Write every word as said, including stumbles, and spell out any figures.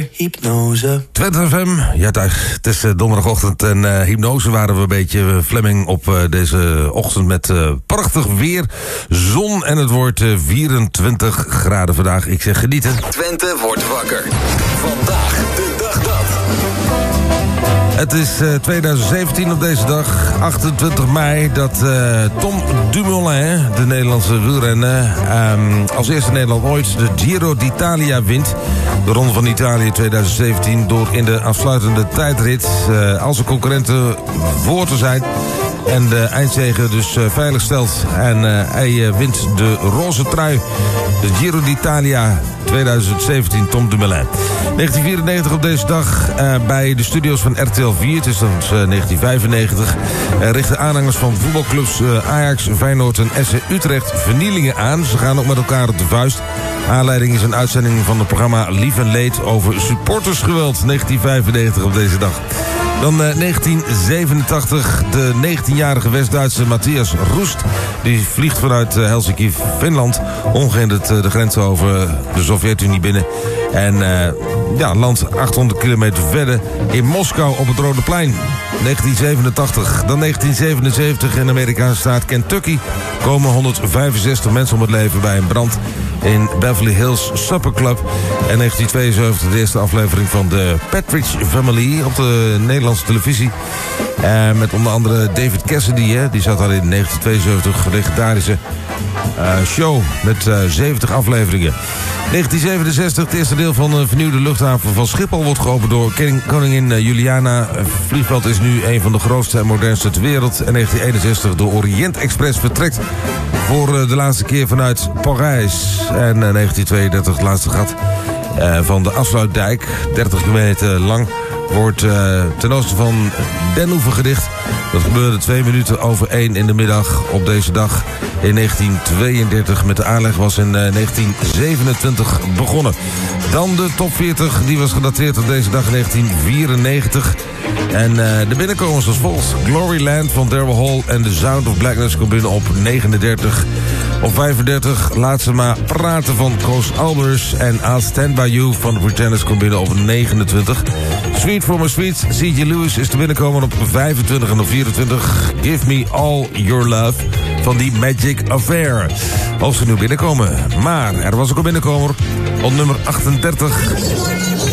Hypnose. Twente F M, ja thuis, het is uh, donderdagochtend en uh, hypnose waren we een beetje uh, Flemming op uh, deze ochtend met uh, prachtig weer, zon en het wordt uh, vierentwintig graden vandaag. Ik zeg genieten. Twente wordt wakker. Vandaag de dag dat. Het is uh, twintig zeventien op deze dag, achtentwintig mei, dat uh, Tom Dumoulin, de Nederlandse wielrenner, um, als eerste Nederland ooit de Giro d'Italia wint. De Ronde van Italië twintig zeventien door in de afsluitende tijdrit uh, als een concurrenten voor te zijn. En de eindzege dus uh, veilig stelt. En uh, hij uh, wint de roze trui. De Giro d'Italia twintig zeventien, Tom Dumoulin. negentien vierennegentig op deze dag uh, bij de studio's van R T L vier. Het is dan uh, negentien vijfennegentig. Uh, richten aanhangers van voetbalclubs uh, Ajax, Feyenoord en S C Utrecht vernielingen aan. Ze gaan ook met elkaar op de vuist. Aanleiding is een uitzending van het programma Lief en Leed over supportersgeweld. negentien vijfennegentig op deze dag. Dan uh, negentien zevenentachtig, de negentienjarige West-Duitse Matthias Roest. Die vliegt vanuit uh, Helsinki, Finland, ongehinderd uh, de grens over de Sovjet-Unie binnen. En uh, ja, landt achthonderd kilometer verder in Moskou op het Rode Plein. negentien zevenentachtig, dan negentien zevenenzeventig in de Amerikaanse staat Kentucky komen honderdvijfenzestig mensen om het leven bij een brand in Beverly Hills Supper Club. En negentien tweeënzeventig de eerste aflevering van de Partridge Family op de Nederlandse televisie. Uh, met onder andere David Cassidy, hè, die zat daar in negentien tweeënzeventig, legendarische uh, show met uh, zeventig afleveringen. negentien zevenenzestig, het eerste deel van de vernieuwde luchthaven van Schiphol wordt geopend door koningin Juliana. Het vliegveld is nu een van de grootste en modernste ter wereld. En negentien eenenzestig, de Orient Express vertrekt voor de laatste keer vanuit Parijs. En uh, negentien tweeëndertig, het laatste gat uh, van de afsluitdijk, dertig kilometer lang, wordt uh, ten oosten van Den Oever gedicht. Dat gebeurde twee minuten over één in de middag op deze dag in negentien tweeëndertig. Met de aanleg was in uh, negentien zevenentwintig begonnen. Dan de top veertig, die was gedateerd op deze dag in negentien vierennegentig. En uh, de binnenkomers als volgt. Gloryland van Daryl Hall en The Sound of Blackness komt binnen op negenendertig. Op vijfendertig, laat ze maar praten van Koos Albers. En I'll Stand By You van The Pretenders komt binnen op negenentwintig. Sweet For My Sweet, C J Lewis is de binnenkomer op vijfentwintig. En op vierentwintig, Give Me All Your Love van die Magic Affair. Als ze nu binnenkomen. Maar er was ook een binnenkomer op nummer achtendertig.